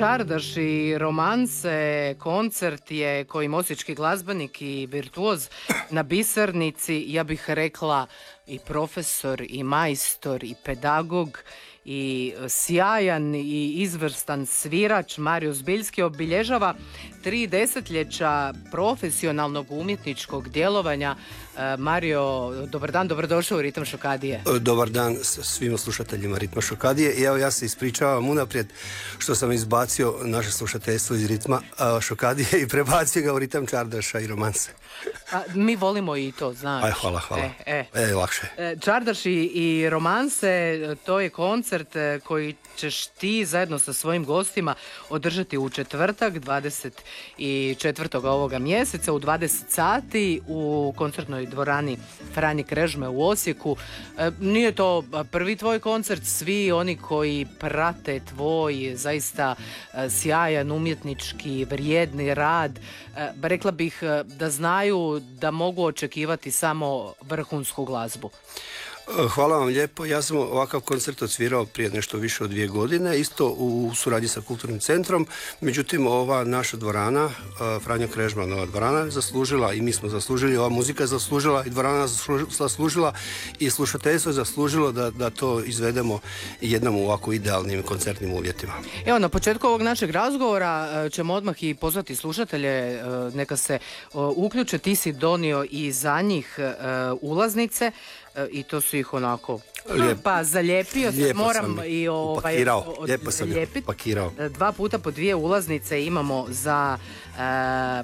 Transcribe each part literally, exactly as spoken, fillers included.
Čardaš i romanse, koncert je kojim osječki glazbenik i virtuoz na Bisernici, ja bih rekla i profesor, i majstor, i pedagog, i sjajan i izvrstan svirač Mario Zbiljski obilježava tri desetljeća profesionalnog umjetničkog djelovanja. Mario, dobar dan, dobrodošao u Ritam Šokadije. Dobar dan svima slušateljima Ritma Šokadije. I evo, ja se ispričavam unaprijed što sam izbacio naše slušateljstvo iz Ritma Šokadije i prebacio ga u Ritam Čardaša i romanse. A, mi volimo i to, znaš. Aj, hvala, hvala. E, e. e lakše. Čardaš i, i romanse, to je koncert koji ćeš ti zajedno sa svojim gostima održati u četvrtak, dvadeset četvrtog ovoga mjeseca u dvadeset sati u koncertnoj dvorani Franje Krežme u Osijeku. E, nije to prvi tvoj koncert, svi oni koji prate tvoj zaista e, sjajan umjetnički vrijedni rad, e, rekla bih da znaju da mogu očekivati samo vrhunsku glazbu. Hvala vam lijepo. Ja sam ovakav koncert odsvirao prije nešto više od dvije godine, isto u suradnji sa Kulturnim centrom. Međutim, ova naša dvorana, Franja Krežma, nova dvorana, je zaslužila i mi smo zaslužili, ova muzika je zaslužila i dvorana zaslužila i slušateljstvo je zaslužilo da, da to izvedemo jednom u ovako idealnim koncertnim uvjetima. Evo, na početku ovog našeg razgovora ćemo odmah i pozvati slušatelje, neka se uključe. Ti si donio i za njih ulaznice i to su ih onako Lijep, pa zalijepio sam, moram i ovaj, upakirao, lijepo sam lijepit. upakirao. Dva puta po dvije ulaznice imamo za uh,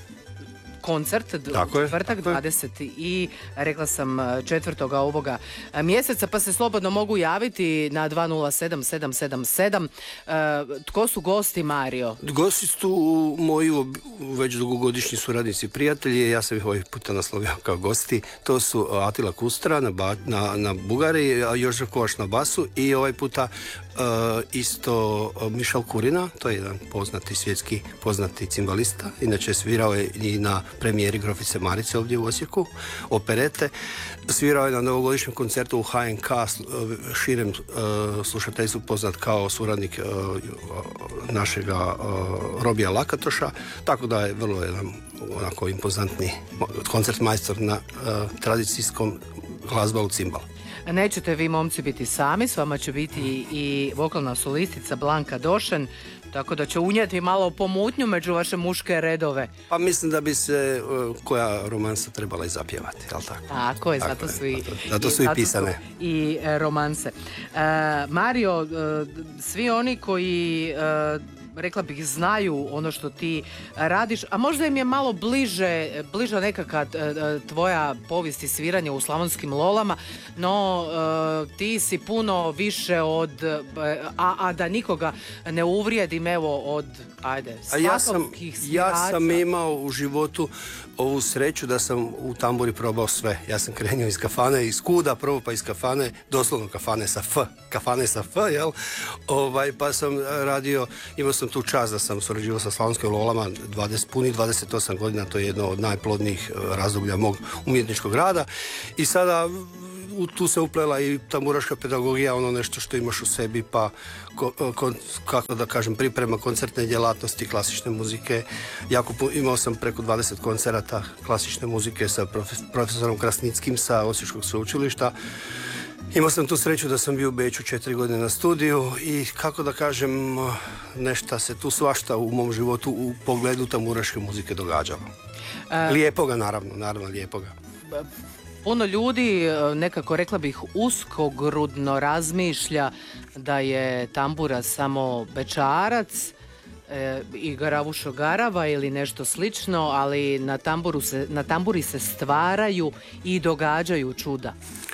koncert, četvrtak dvadeset i rekla sam četvrtoga ovoga mjeseca, pa se slobodno mogu javiti na dva nula sedam sedam sedam sedam. Uh, tko su gosti, Mario? Gosti su moji već dugogodišnji suradnici i prijatelji, ja sam ih ovaj puta naslovio kao gosti. To su Atila Kustra na, ba, na, na bugari, Joža Kovaš na basu i ovaj puta Uh, isto uh, Mišel Kurina, to je jedan poznati svjetski poznati cimbalista, inače svirao je i na premijeri Grofice Marice ovdje u Osijeku, operete, svirao je na novogodišnjem koncertu u H N K, uh, širem uh, slušateljstvu poznat kao suradnik uh, našega uh, Robija Lakatoša, tako da je vrlo jedan onako impozantni koncert majstor na uh, tradicijskom glazbalu cimbal. Nećete vi, momci, biti sami, s vama će biti i vokalna solistica Blanka Došen, tako da će unijeti malo pomutnju među vaše muške redove. Pa mislim da bi se uh, koja romansa trebala i zapjevati, jel tako? Tako je, zato su i, zato su i, i pisane. Su i e, romanse. E, Mario, e, svi oni koji... E, rekla bih, znaju ono što ti radiš, a možda im je malo bliže, bliža nekakva tvoja povijest i sviranje u slavonskim lolama, no ti si puno više od, a, a da nikoga ne uvrijedim, evo, od, ajde, slavonskih svirača. Ja sam imao u životu ovu sreću da sam u tamburi probao sve. Ja sam krenio iz kafane, iz kuda, probao pa iz kafane, doslovno kafane sa F, kafane sa F, jel? Ovaj, pa sam radio, imao sam tu čast da sam surađivao sa slavonskim lolama dvadeset, puni dvadeset osam godina, to je jedno od najplodnijih razdoblja mog umjetničkog rada i sada tu se uplela i tamburaška pedagogija, ono nešto što imaš u sebi, pa ko, ko, kako da kažem, priprema koncertne djelatnosti, klasične muzike. Jako imao sam preko dvadeset koncerata klasične muzike sa profesorom Krasnickim sa Osječkog sveučilišta. Imao sam tu sreću da sam bio u Beču četiri godine na studiju i kako da kažem, nešto se tu svašta u mom životu u pogledu tamburaške muzike događalo. E... Lijepoga, naravno, naravno lijepoga. Puno ljudi, nekako rekla bih, uskogrudno razmišlja da je tambura samo bećarac e, i garavušo garava ili nešto slično, ali na, tamburu se, na tamburi se stvaraju i događaju čuda.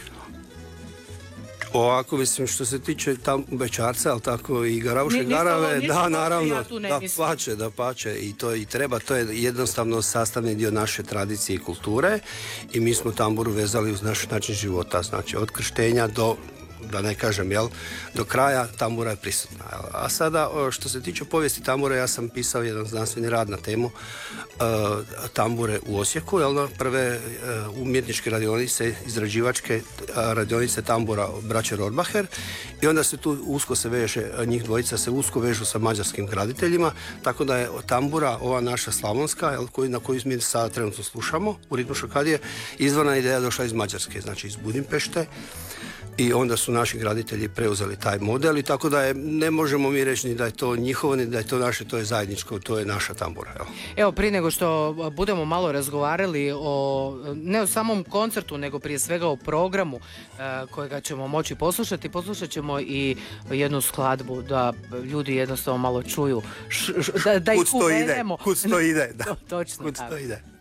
Ovako, mislim, što se tiče tam bećarca, ali tako i garavuše garave, da, naravno, ja da pače, da pače i to i treba, to je jednostavno sastavni dio naše tradicije i kulture i mi smo tamburu vezali uz naš način života, znači od krštenja do da ne kažem, jel, do kraja tambura je prisutna. Jel. A sada, što se tiče povijesti tambura, ja sam pisao jedan znanstveni rad na temu uh, tambure u Osijeku, jel, prve uh, umjetničke radionice, izrađivačke uh, radionice tambura braće Rohrbacher, i onda se tu usko se veže, njih dvojica se usko vežu sa mađarskim graditeljima, tako da je tambura, ova naša slavonska, jel, koju, na koju mi sada trenutno slušamo, u ritmu šokadije, izvorna ideja došla iz Mađarske, znači iz Budimpešte, i onda su naši graditelji preuzeli taj model, i tako da je, ne možemo mi reći ni da je to njihovo, ni da je to naše, to je zajedničko, to je naša tambura. Evo, Evo prije nego što budemo malo razgovarali o, ne o samom koncertu, nego prije svega o programu e, kojega ćemo moći poslušati, poslušat ćemo i jednu skladbu da ljudi jednostavno malo čuju, š, š, da, da ih kud to ide, uvedemo. kud to ide, da. To, točno Kud tako. to ide.